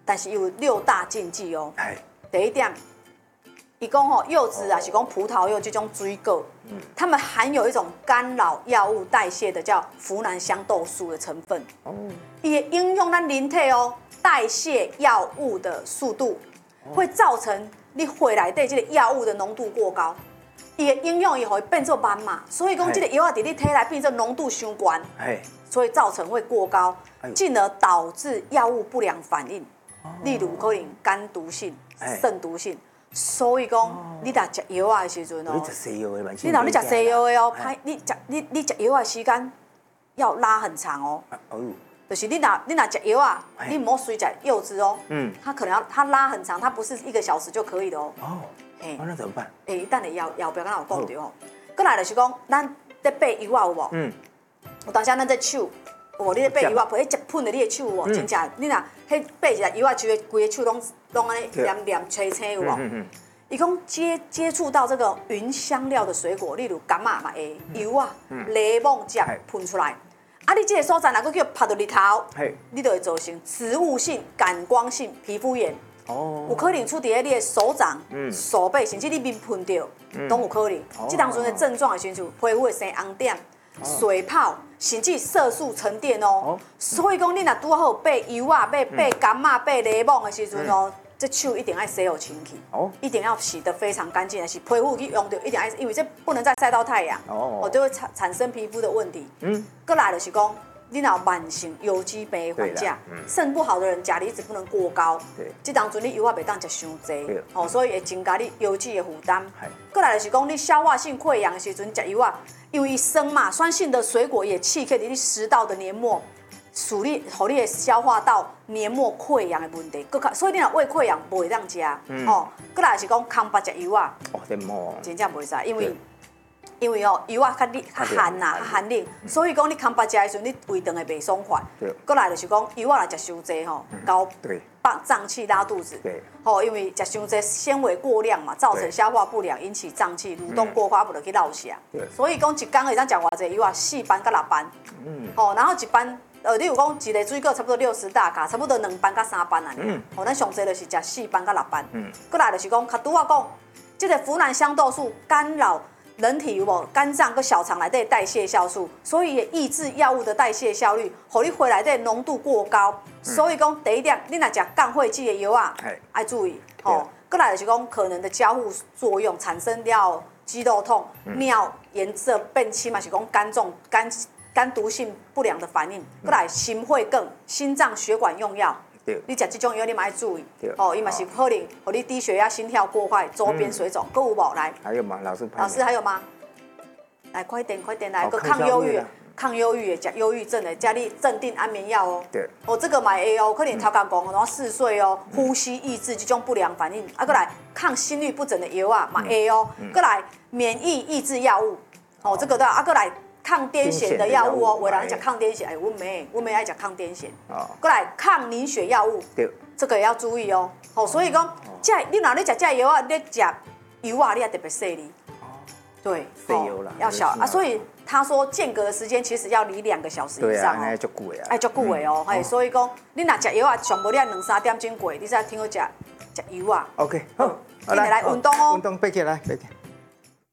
但是有6大禁忌哦。第一点，伊讲吼柚子啊，是讲葡萄柚这种水果，它们含有一种干扰药物代谢的叫呋喃香豆素的成分。也应用咱人体哦代谢药物的速度，会造成你血内底这个药物的浓度过高。伊的应用以后会变做斑嘛，所以讲这个药啊在你体内变成浓度伤高，所以造成会过高，进而导致药物不良反应，例如可能肝毒性、肾毒性。所以讲，你若食药啊的时阵哦， 你食西药的蛮， 你食西药的哦，你食药的时间要拉很长哦。就是你若食药啊，你唔好随食柚子哦。它可能它拉很长，它不是1个小时就可以的哦。 那怎么办？ 等下后壁敢有讲到哦。过来就是讲，咱在掰油啊有无？有当时咱在手，你在掰油啊，迄一喷的你的手有无？真正你若迄掰一下油啊，就会规个手拢安尼黏黏青青有无？伊讲接触到这个云香料的水果，例如柑仔嘛会，油啊、柠檬汁喷出来。你这个所在若佫叫晒到日头，你就会造成植物性感光性皮肤炎。有可能出伫你的手掌、手背，甚至你面喷到，都有可能。这当阵的症状的时阵，皮肤会生红点、水泡，甚至色素沉淀哦。所以讲，你若拄好掰油啊、掰柑仔、掰柠檬的时阵哦，这手一定要洗好清气，一定要洗得非常干净，是皮肤去用到一定要，因为这不能再晒到太阳，就会产生皮肤的问题。过来就是讲。你若慢性有机病患者，肾不好的人，钾离子不能过高。这当中你油啊袂当食伤济，所以会增加你油脂的负担。过来就是讲，你消化性溃疡的时阵食油啊，因为酸嘛，酸性的水果也刺激你食道的黏膜，使你的消化道黏膜溃疡的问题。所以你若胃溃疡袂当食。过来是讲空白食油啊，真正袂使，因为油啊较寒呐，较寒冷，所以讲你空白食的时阵，你胃肠会袂爽快。过来就是讲油啊，若食伤济吼，搞胀气拉肚子。因为食伤济纤维过量嘛，造成消化不良，引起胀气，蠕动过快，不就去落下。所以讲一工会当食偌济油啊，4班到6班。然后一班。你有讲一个水果差不多60大卡，差不多2班到3班啊。咱上济就是食4班到6班。过来就是讲，较拄啊讲，这个呋喃香豆素干扰人体有无肝脏跟小肠内底代谢酵素，所以也抑制药物的代谢效率，互你血内底浓度过高。所以讲第一点，你若食降血脂的药啊，要注意。过来就是讲可能的交互作用，产生了肌肉痛、尿颜色变青嘛，是讲肝毒性不良的反应。过来心血梗、心脏血管用药。你食这种药，你嘛要注意。伊嘛是可能，互你低血压、心跳过快、周边水肿，搁有无来？ 还有吗？老师还有吗？来，快点来，个抗忧郁的，食忧郁症的，加你镇定安眠药哦。这个嘛会哦，可能头壳讲，然后嗜睡哦，呼吸抑制这种不良反应。过来抗心律不整的药啊，嘛会哦。过来免疫抑制药物，这个都要。过来。抗癫痫的药物哦，有人食抗癫痫，阮妹爱食抗癫痫。过来抗凝血药物，这个也要注意哦。所以讲，你若你食这药啊，你食油啊，你要特别细腻。对， 细油啦， 要小啊。所以他说间隔的时间其实要离2个小时以上哦。 爱足久的啊。 爱足久的哦，所以讲，你若食药啊，上无你要2-3点钟过，你才听好食油啊。 OK， 好， 来运动哦。 运动背起来，背起。